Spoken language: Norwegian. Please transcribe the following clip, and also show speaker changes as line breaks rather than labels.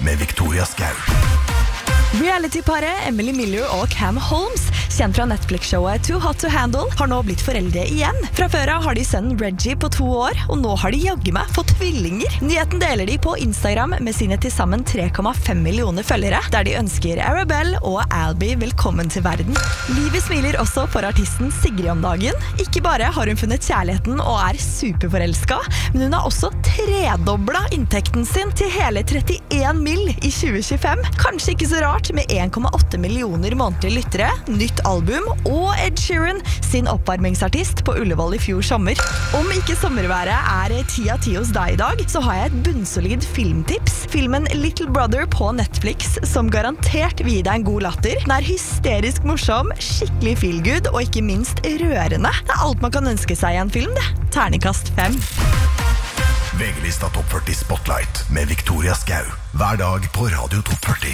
med Victoria Skau.
Reality-paret Emily Miller og Cam Holmes, kjent fra Netflix-showet Too Hot to Handle, har nå blitt foreldre igjen. Fra før av har de sønnen Reggie på 2 år, og nå har de jaggu meg fått tvillinger. Nyheten deler de på Instagram med sine til sammen 3,5 millioner følgere, der de ønsker Arabelle og Albie velkommen til verden. Livet smiler også for artisten Sigrid om dagen. Ikke bare har hun funnet kjærligheten og er superforelsket, men hun har også tredoblet inntekten sin til hele 31 mill. I 2025. Kanskje ikke så rart med 1,8 millioner månedlige lyttere, nytt album og Ed Sheeran, sin oppvarmingsartist på Ullevål I fjor sommer. Om ikke sommerværet er 10 av 10 hos deg I dag, så har jeg et bunnsolid filmtips. Filmen Little Brother på Netflix, som garantert vil gi deg en god latter. Den er hysterisk morsom, skikkelig feelgood og ikke minst rørende. Det er alt man kan ønske seg I en film, det. Terningkast 5.
VG-lista Topp 40 Spotlight med Victoria Skau. Hver dag på Radio Topp 40.